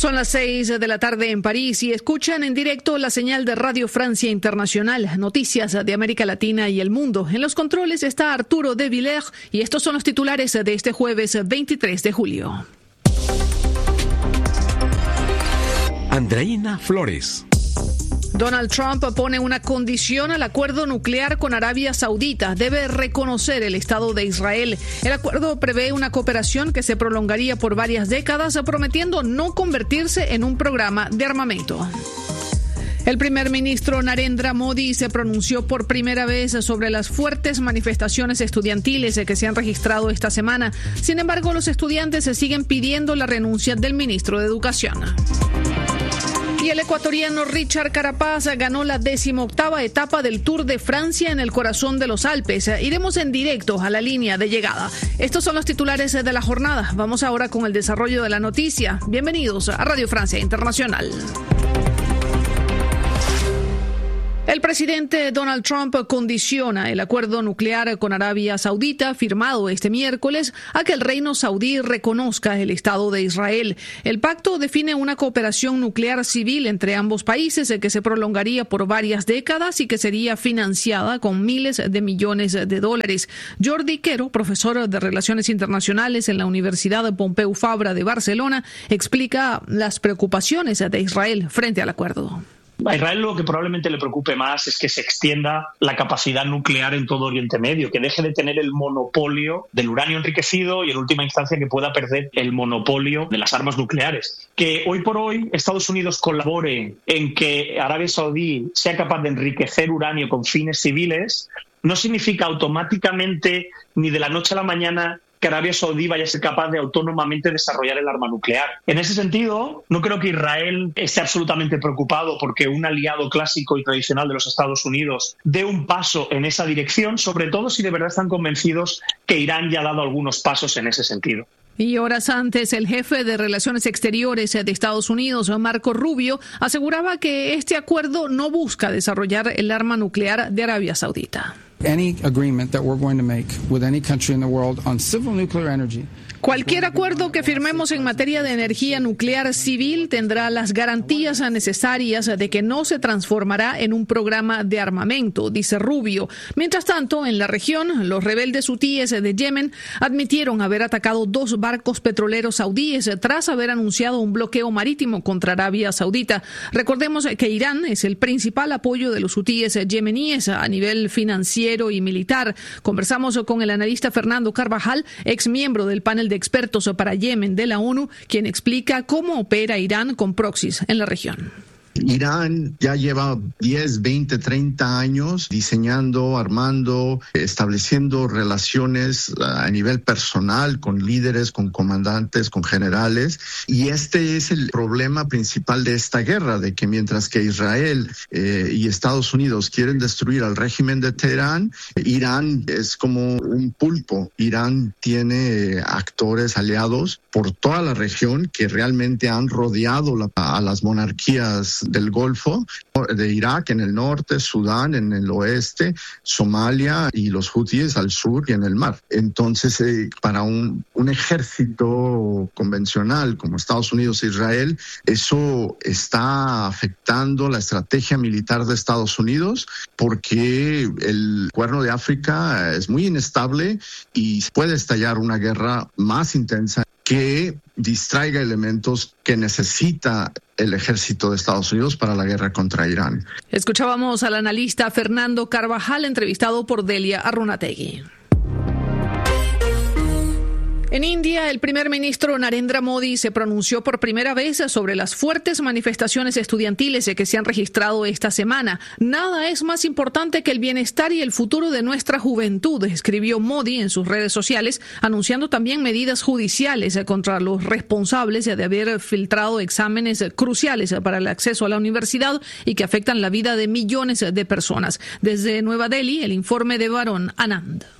Son las 6 de la tarde en París y escuchan en directo la señal de Radio Francia Internacional, noticias de América Latina y el mundo. En los controles está Arturo de Villers y estos son los titulares de este jueves 23 de julio. Andreina Flores. Donald Trump pone una condición al acuerdo nuclear con Arabia Saudita. Debe reconocer el Estado de Israel. El acuerdo prevé una cooperación que se prolongaría por varias décadas, prometiendo no convertirse en un programa de armamento. El primer ministro Narendra Modi se pronunció por primera vez sobre las fuertes manifestaciones estudiantiles que se han registrado esta semana. Sin embargo, los estudiantes siguen pidiendo la renuncia del ministro de Educación. Y el ecuatoriano Richard Carapaz ganó la 18ª etapa del Tour de Francia en el corazón de los Alpes. Iremos en directo a la línea de llegada. Estos son los titulares de la jornada. Vamos ahora con el desarrollo de la noticia. Bienvenidos a Radio Francia Internacional. El presidente Donald Trump condiciona el acuerdo nuclear con Arabia Saudita, firmado este miércoles, a que el reino saudí reconozca el Estado de Israel. El pacto define una cooperación nuclear civil entre ambos países que se prolongaría por varias décadas y que sería financiada con miles de millones de dólares. Jordi Quero, profesor de Relaciones Internacionales en la Universidad Pompeu Fabra de Barcelona, explica las preocupaciones de Israel frente al acuerdo. A Israel lo que probablemente le preocupe más es que se extienda la capacidad nuclear en todo Oriente Medio, que deje de tener el monopolio del uranio enriquecido y en última instancia que pueda perder el monopolio de las armas nucleares. Que hoy por hoy Estados Unidos colabore en que Arabia Saudí sea capaz de enriquecer uranio con fines civiles no significa automáticamente ni de la noche a la mañana que Arabia Saudí vaya a ser capaz de autónomamente desarrollar el arma nuclear. En ese sentido, no creo que Israel esté absolutamente preocupado porque un aliado clásico y tradicional de los Estados Unidos dé un paso en esa dirección, sobre todo si de verdad están convencidos que Irán ya ha dado algunos pasos en ese sentido. Y horas antes, el jefe de Relaciones Exteriores de Estados Unidos, Marco Rubio, aseguraba que este acuerdo no busca desarrollar el arma nuclear de Arabia Saudita. Any agreement that we're going to make with any country in the world on civil nuclear energy. Cualquier acuerdo que firmemos en materia de energía nuclear civil tendrá las garantías necesarias de que no se transformará en un programa de armamento, dice Rubio. Mientras tanto, en la región, los rebeldes hutíes de Yemen admitieron haber atacado 2 barcos petroleros saudíes tras haber anunciado un bloqueo marítimo contra Arabia Saudita. Recordemos que Irán es el principal apoyo de los hutíes yemeníes a nivel financiero y militar. Conversamos con el analista Fernando Carvajal, ex miembro del panel de expertos para Yemen de la ONU, quien explica cómo opera Irán con proxies en la región. Irán ya lleva 10, 20, 30 años diseñando, armando, estableciendo relaciones a nivel personal con líderes, con comandantes, con generales. Y este es el problema principal de esta guerra, de que mientras que Israel y Estados Unidos quieren destruir al régimen de Teherán, Irán es como un pulpo. Irán tiene actores aliados por toda la región que realmente han rodeado a las monarquías del Golfo, de Irak en el norte, Sudán en el oeste, Somalia y los hutíes al sur y en el mar. Entonces, para un ejército convencional como Estados Unidos e Israel, eso está afectando la estrategia militar de Estados Unidos porque el Cuerno de África es muy inestable y puede estallar una guerra más intensa que distraiga elementos que necesita el ejército de Estados Unidos para la guerra contra Irán. Escuchábamos al analista Fernando Carvajal, entrevistado por Delia Arrunategui. En India, el primer ministro Narendra Modi se pronunció por primera vez sobre las fuertes manifestaciones estudiantiles que se han registrado esta semana. Nada es más importante que el bienestar y el futuro de nuestra juventud, escribió Modi en sus redes sociales, anunciando también medidas judiciales contra los responsables de haber filtrado exámenes cruciales para el acceso a la universidad y que afectan la vida de millones de personas. Desde Nueva Delhi, el informe de Varun Anand.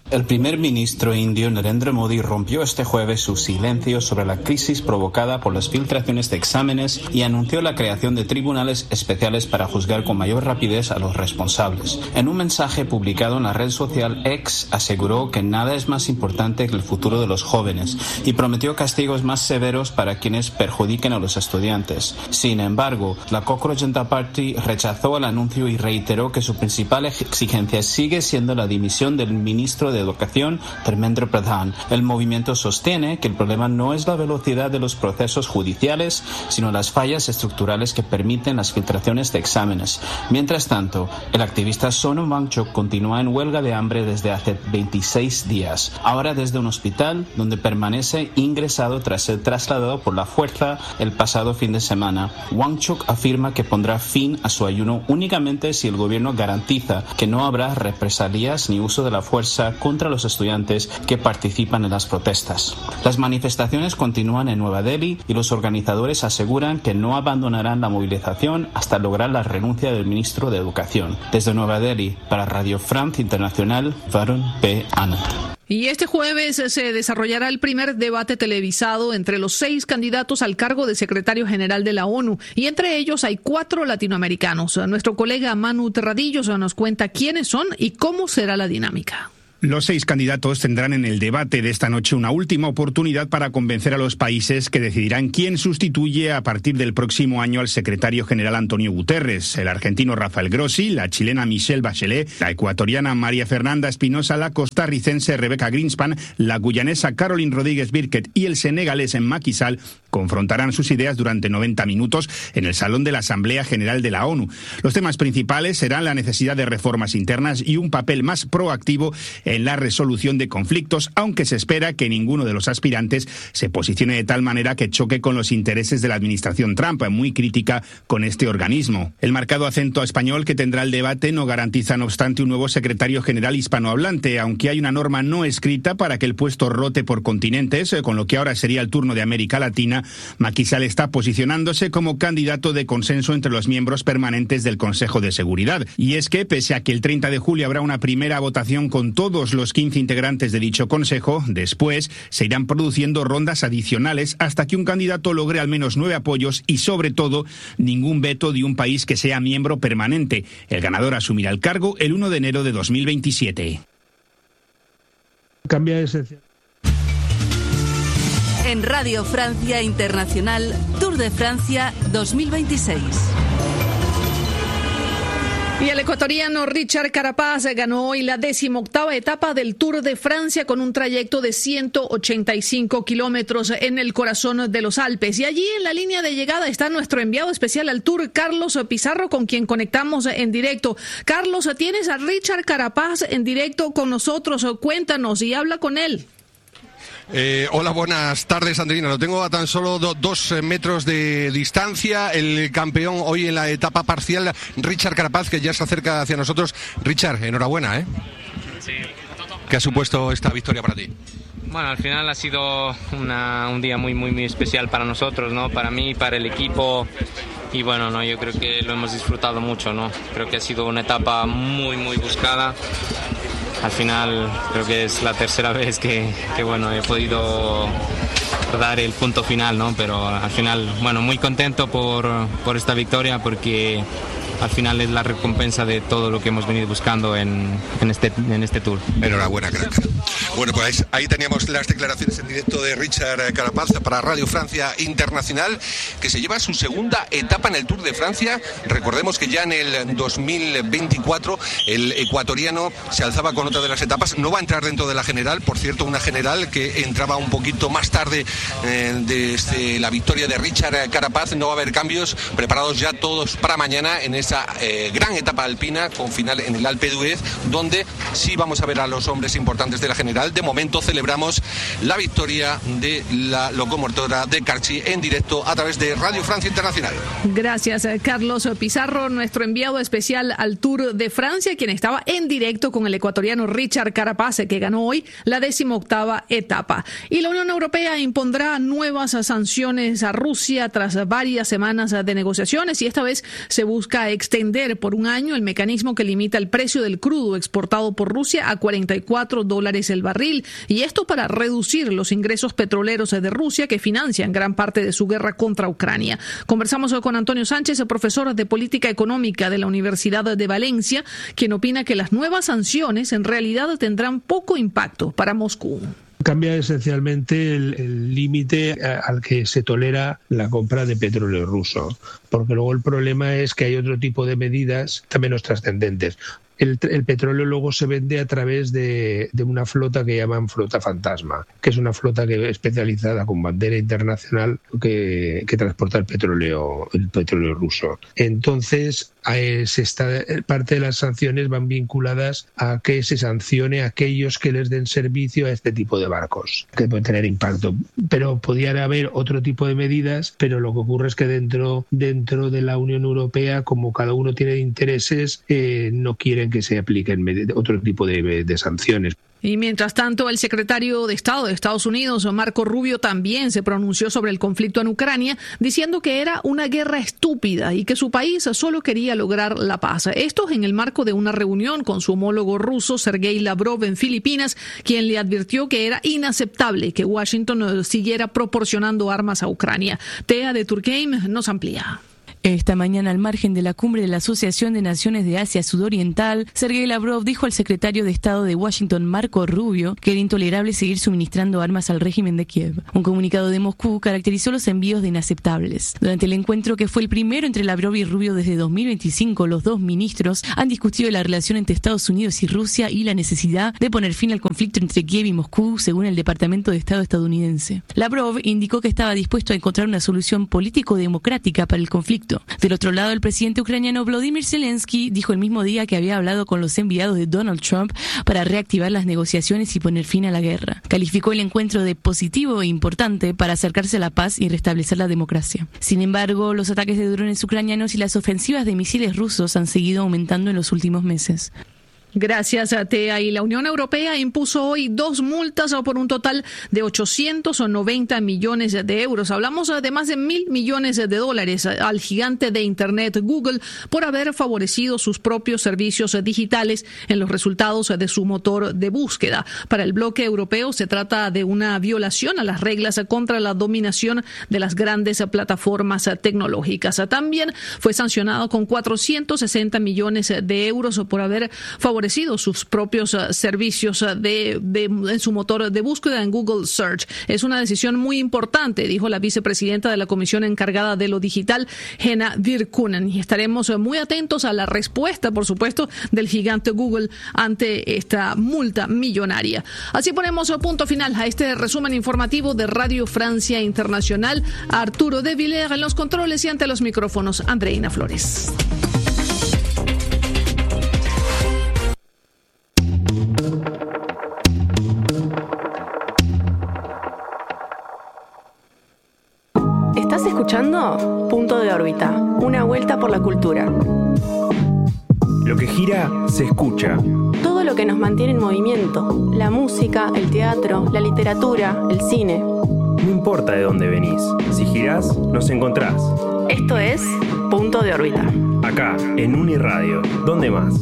El primer ministro indio Narendra Modi rompió este jueves su silencio sobre la crisis provocada por las filtraciones de exámenes y anunció la creación de tribunales especiales para juzgar con mayor rapidez a los responsables. En un mensaje publicado en la red social X, aseguró que nada es más importante que el futuro de los jóvenes y prometió castigos más severos para quienes perjudiquen a los estudiantes. Sin embargo, la Cockroach Janata Party rechazó el anuncio y reiteró que su principal exigencia sigue siendo la dimisión del ministro de Educación, Dharmendra Pradhan. El movimiento sostiene que el problema no es la velocidad de los procesos judiciales, sino las fallas estructurales que permiten las filtraciones de exámenes. Mientras tanto, el activista Sonam Wangchuk continúa en huelga de hambre desde hace 26 días, ahora desde un hospital donde permanece ingresado tras ser trasladado por la fuerza el pasado fin de semana. Wangchuk afirma que pondrá fin a su ayuno únicamente si el gobierno garantiza que no habrá represalias ni uso de la fuerza contra los estudiantes que participan en las protestas. Las manifestaciones continúan en Nueva Delhi y los organizadores aseguran que no abandonarán la movilización hasta lograr la renuncia del ministro de Educación. Desde Nueva Delhi, para Radio France Internacional, Varun P. Anand. Y este jueves se desarrollará el primer debate televisado entre los 6 candidatos al cargo de secretario general de la ONU, y entre ellos hay 4 latinoamericanos. Nuestro colega Manu Terradillos nos cuenta quiénes son y cómo será la dinámica. Los 6 candidatos tendrán en el debate de esta noche una última oportunidad para convencer a los países que decidirán quién sustituye a partir del próximo año al secretario general Antonio Guterres: el argentino Rafael Grossi, la chilena Michelle Bachelet, la ecuatoriana María Fernanda Espinosa, la costarricense Rebecca Greenspan, la guyanesa Caroline Rodríguez Birkett y el senegalés Macky Sall confrontarán sus ideas durante 90 minutos en el Salón de la Asamblea General de la ONU. Los temas principales serán la necesidad de reformas internas y un papel más proactivo en la resolución de conflictos, aunque se espera que ninguno de los aspirantes se posicione de tal manera que choque con los intereses de la administración Trump, muy crítica con este organismo. El marcado acento español que tendrá el debate no garantiza, no obstante, un nuevo secretario general hispanohablante, aunque hay una norma no escrita para que el puesto rote por continentes, con lo que ahora sería el turno de América Latina. Macky Sall está posicionándose como candidato de consenso entre los miembros permanentes del Consejo de Seguridad. Y es que, pese a que el 30 de julio habrá una primera votación con todos los 15 integrantes de dicho consejo, después se irán produciendo rondas adicionales hasta que un candidato logre al menos 9 apoyos y, sobre todo, ningún veto de un país que sea miembro permanente. El ganador asumirá el cargo el 1 de enero de 2027. Cambia esencial. En Radio Francia Internacional, Tour de Francia 2026. Y el ecuatoriano Richard Carapaz ganó hoy la 18ª etapa del Tour de Francia con un trayecto de 185 kilómetros en el corazón de los Alpes. Y allí en la línea de llegada está nuestro enviado especial al Tour, Carlos Pizarro, con quien conectamos en directo. Carlos, tienes a Richard Carapaz en directo con nosotros. Cuéntanos y habla con él. Hola, buenas tardes, Andrina. Lo tengo a tan solo 2 metros de distancia. El campeón hoy en la etapa parcial, Richard Carapaz, que ya se acerca hacia nosotros. Richard, enhorabuena, ¿eh? Sí. ¿Qué ha supuesto esta victoria para ti? Bueno, al final ha sido un día muy especial para nosotros, ¿no? Para mí, para el equipo. Y bueno, no, yo creo que lo hemos disfrutado mucho, ¿no? Creo que ha sido una etapa muy buscada. Al final creo que es la tercera vez que bueno, he podido dar el punto final, ¿no? Pero al final, bueno, muy contento por esta victoria, porque al final es la recompensa de todo lo que hemos venido buscando en este Tour. Enhorabuena, crack. Bueno, pues ahí teníamos las declaraciones en directo de Richard Carapaz para Radio Francia Internacional, que se lleva su segunda etapa en el Tour de Francia. Recordemos que ya en el 2024 el ecuatoriano se alzaba con otra de las etapas. No va a entrar dentro de la general, por cierto, una general que entraba un poquito más tarde desde la victoria de Richard Carapaz. No va a haber cambios, preparados ya todos para mañana en esa gran etapa alpina con final en el Alpe d'Huez, donde sí vamos a ver a los hombres importantes de la general. De momento celebramos la victoria de la locomotora de Carchi en directo a través de Radio Francia Internacional. Gracias, Carlos Pizarro, nuestro enviado especial al Tour de Francia, quien estaba en directo con el ecuatoriano Richard Carapaz, que ganó hoy la 18ª etapa. Y la Unión Europea impondrá nuevas sanciones a Rusia tras varias semanas de negociaciones, y esta vez se busca extender por un año el mecanismo que limita el precio del crudo exportado por Rusia a $44 el barril, y esto para reducir los ingresos petroleros de Rusia que financian gran parte de su guerra contra Ucrania. Conversamos hoy con Antonio Sánchez, profesor de Política Económica de la Universidad de Valencia, quien opina que las nuevas sanciones en realidad tendrán poco impacto para Moscú. Cambia esencialmente el límite al que se tolera la compra de petróleo ruso, porque luego el problema es que hay otro tipo de medidas también menos trascendentes. El petróleo luego se vende a través de una flota que llaman flota fantasma, que es una flota especializada con bandera internacional que transporta el petróleo ruso. Entonces, parte de las sanciones van vinculadas a que se sancione a aquellos que les den servicio a este tipo de barcos, que pueden tener impacto. Pero podrían haber otro tipo de medidas, pero lo que ocurre es que dentro de la Unión Europea, como cada uno tiene intereses, no quieren que se apliquen otro tipo de sanciones. Y mientras tanto, el secretario de Estado de Estados Unidos, Marco Rubio, también se pronunció sobre el conflicto en Ucrania, diciendo que era una guerra estúpida y que su país solo quería lograr la paz. Esto en el marco de una reunión con su homólogo ruso, Sergei Lavrov, en Filipinas, quien le advirtió que era inaceptable que Washington siguiera proporcionando armas a Ucrania. Tea de Turkheim nos amplía. Esta mañana, al margen de la cumbre de la Asociación de Naciones de Asia Sudoriental, Sergei Lavrov dijo al secretario de Estado de Washington, Marco Rubio, que era intolerable seguir suministrando armas al régimen de Kiev. Un comunicado de Moscú caracterizó los envíos de inaceptables. Durante el encuentro, que fue el primero entre Lavrov y Rubio desde 2025, los dos ministros han discutido la relación entre Estados Unidos y Rusia y la necesidad de poner fin al conflicto entre Kiev y Moscú, según el Departamento de Estado estadounidense. Lavrov indicó que estaba dispuesto a encontrar una solución político-democrática para el conflicto. Del otro lado, el presidente ucraniano Volodymyr Zelensky dijo el mismo día que había hablado con los enviados de Donald Trump para reactivar las negociaciones y poner fin a la guerra. Calificó el encuentro de positivo e importante para acercarse a la paz y restablecer la democracia. Sin embargo, los ataques de drones ucranianos y las ofensivas de misiles rusos han seguido aumentando en los últimos meses. Gracias, Tea. Y la Unión Europea impuso hoy 2 multas por un total de 890 millones de euros. Hablamos de más de $1.000 millones al gigante de Internet Google por haber favorecido sus propios servicios digitales en los resultados de su motor de búsqueda. Para el bloque europeo se trata de una violación a las reglas contra la dominación de las grandes plataformas tecnológicas. También fue sancionado con 460 millones de euros por haber favorecido sus propios servicios en su motor de búsqueda en Google Search. Es una decisión muy importante, dijo la vicepresidenta de la Comisión encargada de lo digital, Henna Virkkunen, y estaremos muy atentos a la respuesta, por supuesto, del gigante Google ante esta multa millonaria. Así ponemos punto final a este resumen informativo de Radio Francia Internacional. Arturo de Villers en los controles y ante los micrófonos, Andreina Flores. Estás escuchando Punto de Órbita, una vuelta por la cultura. Lo que gira se escucha. Todo lo que nos mantiene en movimiento, la música, el teatro, la literatura, el cine. No importa de dónde venís, si girás, nos encontrás. Esto es Punto de Órbita. Acá, en Uniradio. ¿Dónde más?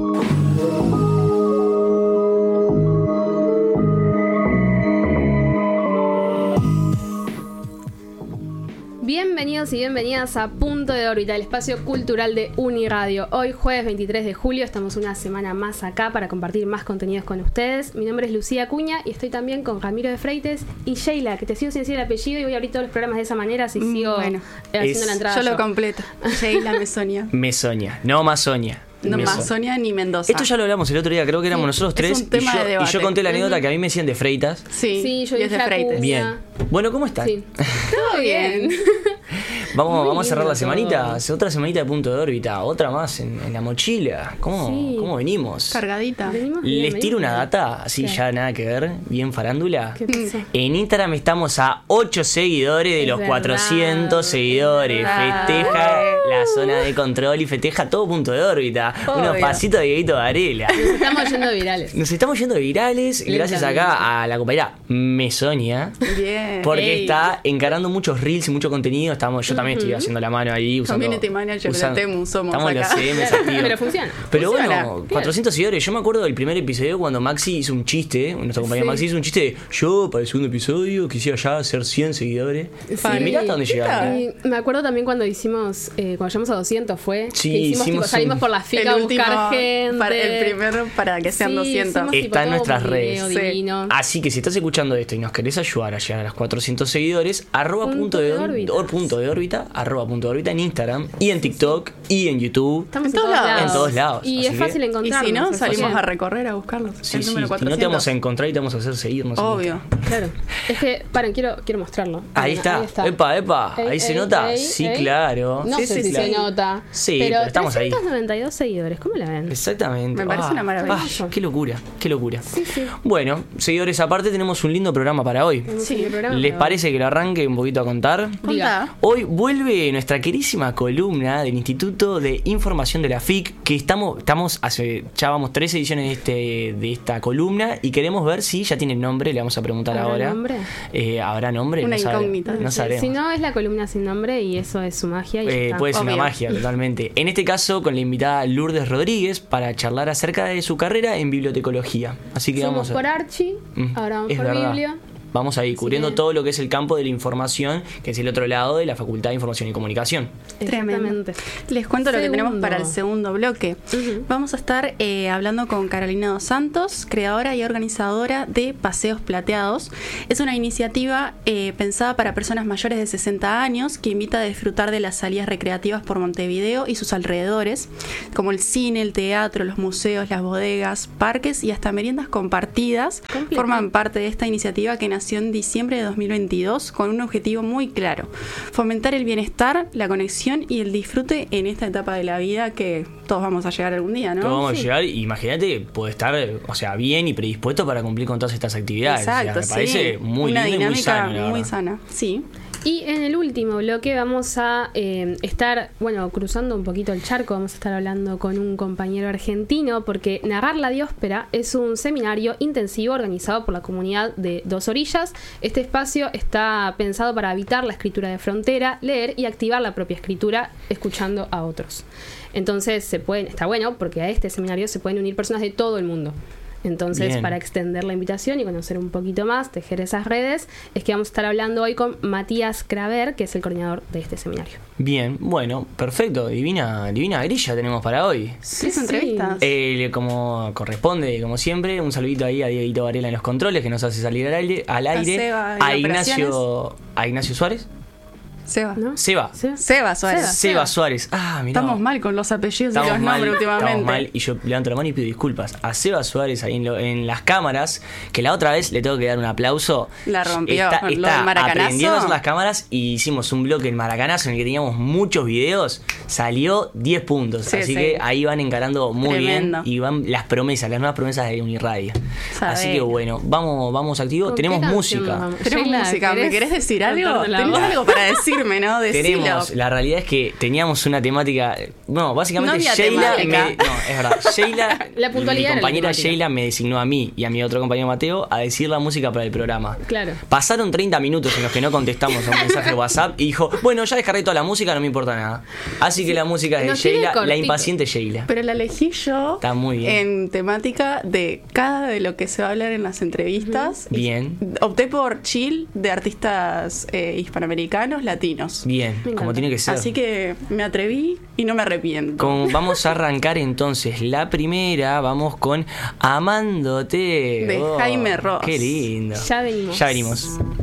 Bienvenidos y bienvenidas a Punto de Órbita, el espacio cultural de Uniradio. Hoy, jueves 23 de julio, estamos una semana más acá para compartir más contenidos con ustedes. Mi nombre es Lucía Acuña y estoy también con Ramiro de Freites y Sheila, que te sigo sin decir el apellido y voy a abrir todos los programas de esa manera, así sigo haciendo la entrada. Yo lo completo. Sheila Mesonia. Mesonia, no Masonia. No Masonia ni Mendoza. Esto ya lo hablamos el otro día, creo que éramos nosotros tres. Es un tema de debate. Y yo conté la anécdota que a mí me decían de Freitas. Sí, yo dije de Freites. Bien. Bueno, ¿cómo están? Sí. Todo bien. Vamos a cerrar la semanita. Otra semanita de Punto de Órbita. Otra más en la mochila. ¿Cómo venimos? Cargadita. Les tiro una data, así ¿Qué? Ya nada que ver, bien farándula. ¿Qué pasó? En Instagram estamos a 8 seguidores de los 400 seguidores. Festeja la zona de control y festeja todo Punto de Órbita. Obvio. Unos pasitos de Dieguito Varela. Nos estamos yendo virales. Nos estamos yendo virales gracias acá a la compañera Mesonia. Bien. Porque Ey. está encarando muchos reels y mucho contenido. Yo también también estoy haciendo la mano ahí usando. Community manager de Temu somos estamos acá. Los CMs activos. Pero funciona. Pero funciona. bueno, 400 seguidores. Yo me acuerdo del primer episodio cuando Maxi hizo un chiste. Nuestra compañera Maxi hizo un chiste de yo para el segundo episodio quisiera ya hacer 100 seguidores. Y mirá hasta dónde llegaron. Y me acuerdo también cuando hicimos, cuando llegamos a 200 fue. Sí, que hicimos salimos por la FICA a buscar gente. El primero para que sean 200. Está en nuestras redes. Divino. Así que si estás escuchando esto y nos querés ayudar a llegar a los 400 seguidores, punto de órbita en Instagram y en TikTok y en YouTube. Estamos en todos lados. Y es fácil encontrarnos. Y si no, salimos a recorrer a buscarlos. Sí, si no te vamos a encontrar y te vamos a hacer seguirnos. Obvio. Claro. Es que, quiero mostrarlo. Ahí está. Epa. Ahí se nota. Sí, claro. No sé si se nota. Sí, pero estamos ahí. 392 seguidores. ¿Cómo la ven? Exactamente. Me parece una maravilla. Qué locura. Sí. Bueno, seguidores aparte, tenemos un lindo programa para hoy. Sí, ¿Les parece que lo arranque un poquito a contar? Contá. Hoy vuelve nuestra querísima columna del Instituto de Información de la FIC, que ya vamos 3 ediciones de esta columna y queremos ver si ya tiene nombre. Le vamos a preguntar ahora. ¿Nombre? ¿Habrá nombre? Una incógnita. No sabemos. Si no, es la columna sin nombre y eso es su magia. Puede ser una magia, totalmente. En este caso, con la invitada Lourdes Rodríguez para charlar acerca de su carrera en bibliotecología. Así que Somos por Archi, ahora vamos por Biblio. Vamos a ir cubriendo todo lo que es el campo de la información, que es el otro lado de la Facultad de Información y Comunicación. Tremendo. Les cuento lo que tenemos para el segundo bloque. Vamos a estar hablando con Carolina Dos Santos, creadora y organizadora de Paseos Plateados. Es una iniciativa pensada para personas mayores de 60 años que invita a disfrutar de las salidas recreativas por Montevideo y sus alrededores, como el cine, el teatro, los museos, las bodegas, parques y hasta meriendas compartidas. Forman parte de esta iniciativa que nació en diciembre de 2022 con un objetivo muy claro: fomentar el bienestar, la conexión y el disfrute en esta etapa de la vida que todos vamos a llegar algún día, ¿no? Todos vamos a llegar, imagínate, puede estar, bien y predispuesto para cumplir con todas estas actividades. Exacto, me parece muy una lindo dinámica y muy muy sana. Sí. Y en el último bloque vamos a estar, cruzando un poquito el charco, vamos a estar hablando con un compañero argentino, porque Narrar la Dióspora es un seminario intensivo organizado por la comunidad de Dos Orillas. Este espacio está pensado para evitar la escritura de frontera, leer y activar la propia escritura escuchando a otros. Entonces está bueno porque a este seminario se pueden unir personas de todo el mundo. Entonces, bien, para extender la invitación y conocer un poquito más, tejer esas redes, es que vamos a estar hablando hoy con Matías Craver, que es el coordinador de este seminario. Bien, bueno, perfecto. Divina grilla tenemos para hoy. Sí, entrevistas. Como corresponde, como siempre, un saludito ahí a Dieguito Varela en los controles, que nos hace salir al aire. A Ignacio Suárez. Seba Suárez. Seba Suárez. Mirá. Estamos mal con los apellidos y los nombres últimamente. Estamos mal y yo levanto la mano y pido disculpas. A Seba Suárez ahí en las cámaras, que la otra vez le tengo que dar un aplauso. La rompió. Está aprendiendo las cámaras y hicimos un bloque en Maracanazo en el que teníamos muchos videos. Salió 10 puntos. Así que ahí van encarando muy bien y van las nuevas promesas de Uniradio. Así que bueno, vamos activos. Tenemos música. Tenemos música. ¿Me querés decir algo? ¿Tenés algo para decir? ¿No? La realidad es que teníamos una temática. No, básicamente Sheila. Es verdad. Sheila, la puntualidad, mi compañera Sheila me designó a mí y a mi otro compañero Mateo a decir la música para el programa. Claro. Pasaron 30 minutos en los que no contestamos a un mensaje de WhatsApp y dijo: bueno, ya descargué toda la música, no me importa nada. Así que la música es de Sheila, la impaciente Sheila. Pero la elegí yo. Está muy bien. En temática de cada de lo que se va a hablar en las entrevistas. Bien. Opté por chill de artistas hispanoamericanos, latinos. Bien, como tiene que ser. Así que me atreví y no me arrepiento. Vamos a arrancar entonces la primera. Vamos con Amándote de Jaime Ross. Qué lindo. Ya venimos.